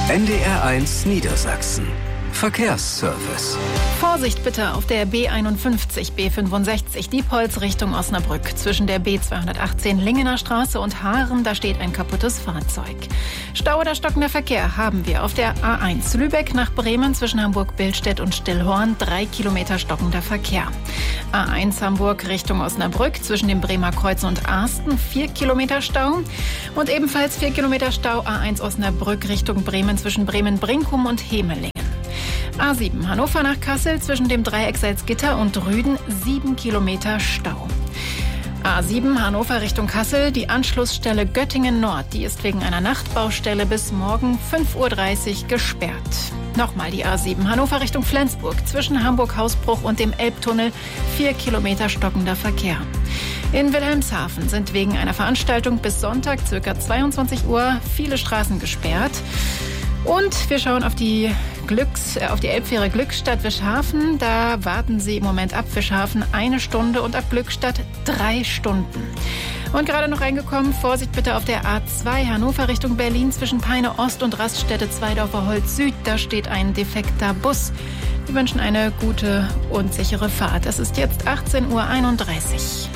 NDR1 Niedersachsen. Verkehrsservice. Vorsicht bitte auf der B51, B65, Diepholz Richtung Osnabrück. Zwischen der B218 Lingener Straße und Haaren, da steht ein kaputtes Fahrzeug. Stau oder stockender Verkehr haben wir auf der A1 Lübeck nach Bremen zwischen Hamburg-Billstedt und Stillhorn, 3 Kilometer stockender Verkehr. A1 Hamburg Richtung Osnabrück zwischen dem Bremer Kreuz und Arsten, 4 Kilometer Stau. Und ebenfalls 4 Kilometer Stau A1 Osnabrück Richtung Bremen zwischen Bremen-Brinkum und Hemelingen. A7 Hannover nach Kassel zwischen dem Dreieck Salzgitter und Rüden, 7 Kilometer Stau. A7 Hannover Richtung Kassel, die Anschlussstelle Göttingen Nord, die ist wegen einer Nachtbaustelle bis morgen 5:30 Uhr gesperrt. Nochmal die A7 Hannover Richtung Flensburg zwischen Hamburg-Hausbruch und dem Elbtunnel, 4 Kilometer stockender Verkehr. In Wilhelmshaven sind wegen einer Veranstaltung bis Sonntag ca. 22 Uhr viele Straßen gesperrt. Und wir schauen auf die Elbfähre Glückstadt Wischhafen. Da warten Sie im Moment ab Wischhafen 1 Stunde und ab Glückstadt 3 Stunden. Und gerade noch reingekommen, Vorsicht bitte auf der A2 Hannover Richtung Berlin zwischen Peine Ost und Raststätte Zweidorfer Holz Süd. Da steht ein defekter Bus. Wir wünschen eine gute und sichere Fahrt. Es ist jetzt 18:31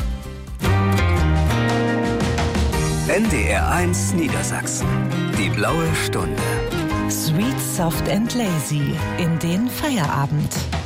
Uhr. NDR1 Niedersachsen. Die blaue Stunde. Sweet, soft and lazy in den Feierabend.